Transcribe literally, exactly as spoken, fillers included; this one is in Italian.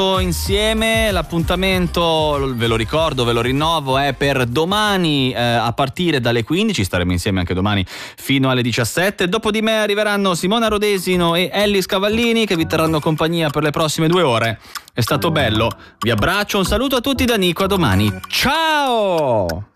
insieme. L'appuntamento, ve lo ricordo, ve lo rinnovo, è per domani eh, a partire dalle quindici. Staremo insieme anche domani fino alle diciassette. Dopo di me arriveranno Simona Rodesino e Ellis Cavallini, che vi terranno compagnia per le prossime due ore. È stato bello, vi abbraccio, un saluto a tutti da Nico, a domani, ciao!